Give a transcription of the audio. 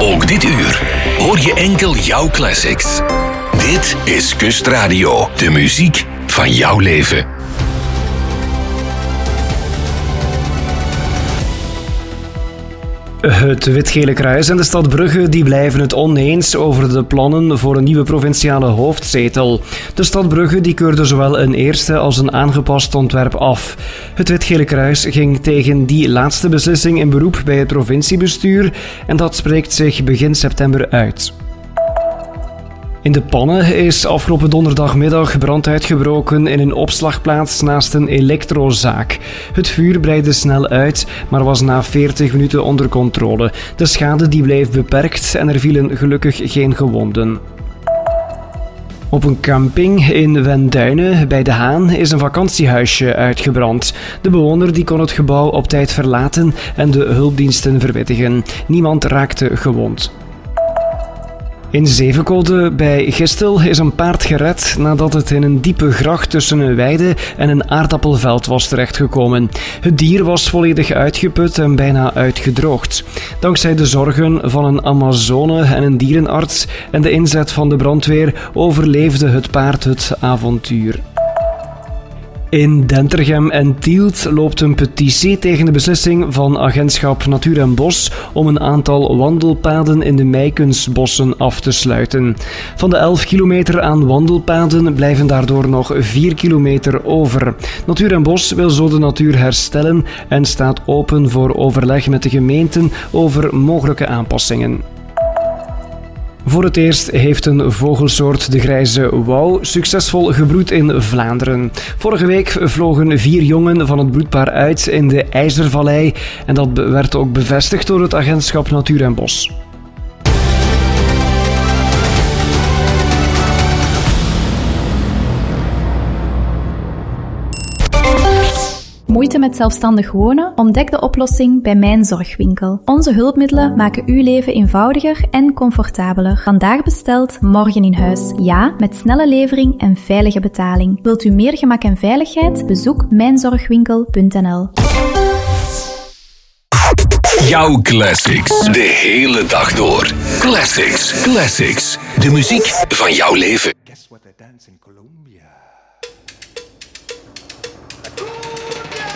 Ook dit uur hoor je enkel jouw classics. Dit is Kustradio, de muziek van jouw leven. Het Wit-Gele Kruis en de stad Brugge die blijven het oneens over de plannen voor een nieuwe provinciale hoofdzetel. De stad Brugge die keurde zowel een eerste als een aangepast ontwerp af. Het Wit-Gele Kruis ging tegen die laatste beslissing in beroep bij het provinciebestuur en dat spreekt zich begin september uit. In De Pannen is afgelopen donderdagmiddag brand uitgebroken in een opslagplaats naast een elektrozaak. Het vuur breidde snel uit, maar was na 40 minuten onder controle. De schade die bleef beperkt en er vielen gelukkig geen gewonden. Op een camping in Wenduinen bij De Haan is een vakantiehuisje uitgebrand. De bewoner die kon het gebouw op tijd verlaten en de hulpdiensten verwittigen. Niemand raakte gewond. In Zevenkolde bij Gistel is een paard gered nadat het in een diepe gracht tussen een weide en een aardappelveld was terechtgekomen. Het dier was volledig uitgeput en bijna uitgedroogd. Dankzij de zorgen van een Amazone en een dierenarts en de inzet van de brandweer overleefde het paard het avontuur. In Dentergem en Tielt loopt een petitie tegen de beslissing van agentschap Natuur en Bos om een aantal wandelpaden in de Meikensbossen af te sluiten. Van de 11 kilometer aan wandelpaden blijven daardoor nog 4 kilometer over. Natuur en Bos wil zo de natuur herstellen en staat open voor overleg met de gemeenten over mogelijke aanpassingen. Voor het eerst heeft een vogelsoort, de grijze wouw, succesvol gebroed in Vlaanderen. Vorige week vlogen 4 jongen van het broedpaar uit in de IJzervallei en dat werd ook bevestigd door het agentschap Natuur en Bos. Moeite met zelfstandig wonen? Ontdek de oplossing bij Mijn Zorgwinkel. Onze hulpmiddelen maken uw leven eenvoudiger en comfortabeler. Vandaag besteld, morgen in huis. Ja, met snelle levering en veilige betaling. Wilt u meer gemak en veiligheid? Bezoek mijnzorgwinkel.nl. Jouw classics, de hele dag door. Classics, classics, de muziek van jouw leven. Guess what they dance in Cologne?